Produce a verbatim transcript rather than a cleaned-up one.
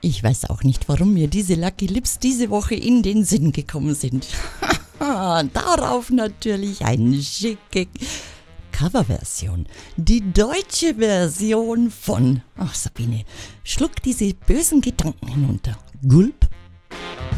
Ich weiß auch nicht, warum mir diese Lucky Lips diese Woche in den Sinn gekommen sind. Darauf natürlich eine schicke Coverversion. Die deutsche Version von... Ach Sabine, schluck diese bösen Gedanken hinunter. Gulp.